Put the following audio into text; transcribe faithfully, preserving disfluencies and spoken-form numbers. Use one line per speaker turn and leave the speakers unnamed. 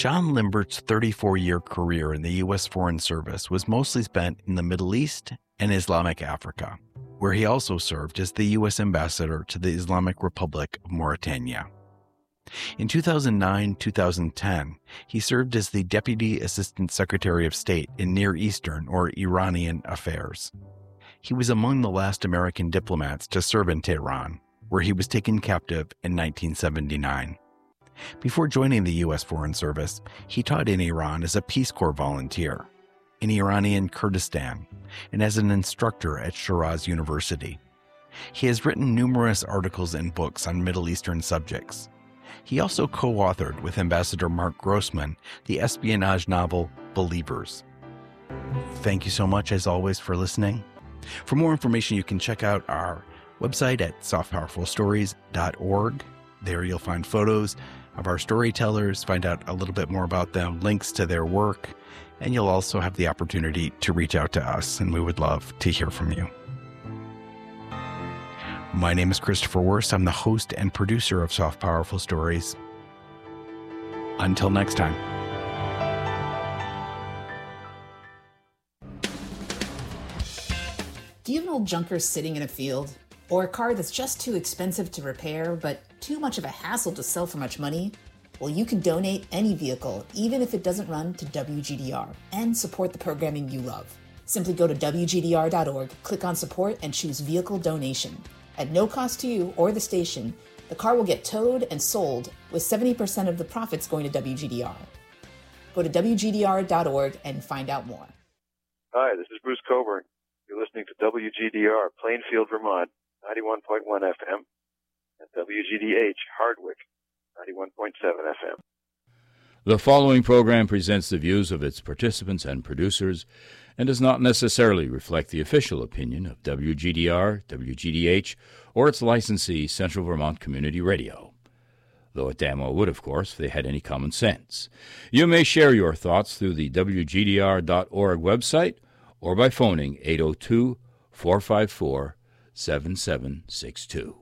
John Limbert's thirty-four-year career in the U S Foreign Service was mostly spent in the Middle East and Islamic Africa, where he also served as the U S ambassador to the Islamic Republic of Mauritania. In two thousand nine to two thousand ten, he served as the Deputy Assistant Secretary of State in Near Eastern or Iranian affairs. He was among the last American diplomats to serve in Tehran, where he was taken captive in nineteen seventy-nine. Before joining the U S Foreign Service, he taught in Iran as a Peace Corps volunteer, in Iranian Kurdistan, and as an instructor at Shiraz University. He has written numerous articles and books on Middle Eastern subjects. He also co-authored with Ambassador Mark Grossman the espionage novel Believers. Thank you so much, as always, for listening. For more information, you can check out our website at soft powerful stories dot org. There you'll find photos of our storytellers, find out a little bit more about them, links to their work, and you'll also have the opportunity to reach out to us, and we would love to hear from you. My name is Christopher Wurst. I'm the host and producer of Soft Powerful Stories. Until next time.
Do you have an old junker sitting in a field? Or a car that's just too expensive to repair, but too much of a hassle to sell for much money? Well, you can donate any vehicle, even if it doesn't run, to W G D R and support the programming you love. Simply go to W G D R dot org, click on support, and choose vehicle donation. At no cost to you or the station, the car will get towed and sold, with seventy percent of the profits going to W G D R. Go to W G D R dot org and find out more.
Hi, this is Bruce Coburn. You're listening to W G D R, Plainfield, Vermont, ninety-one point one F M, and W G D H, Hardwick, ninety-one point seven F M.
The following program presents the views of its participants and producers and does not necessarily reflect the official opinion of W G D R, W G D H, or its licensee, Central Vermont Community Radio. Though it damn well would, of course, if they had any common sense. You may share your thoughts through the W G D R dot org website or by phoning eight oh two, four five four, seven seven six two.